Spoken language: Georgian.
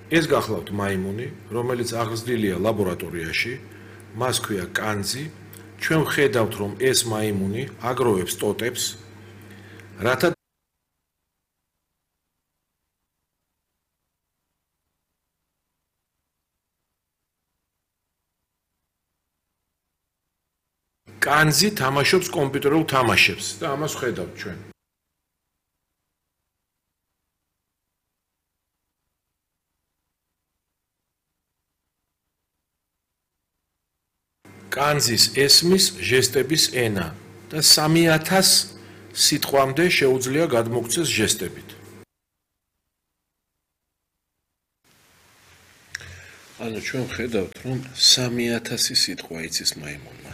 ეს გახლავთ მაიმუნი, რომელიც აღზრდილია ლაბორატორიაში, მას ქვია კანძი. ჩვენ ვხედავთ, რომ ეს მაიმუნი აგროვებს ტოტებს, რათა კანძი თამაშობს კომპიუტერულ თამაშებს და ამას ვხედავთ ჩვენ. კანძის ესმის ჟესტების ენა და 3000 სიტყვამდე შეუძლია გადმოგვცეს ჟესტებით. ანუ ჩვენ ვხედავთ, რომ 3000 სიტყვა იცის მაიმუნი.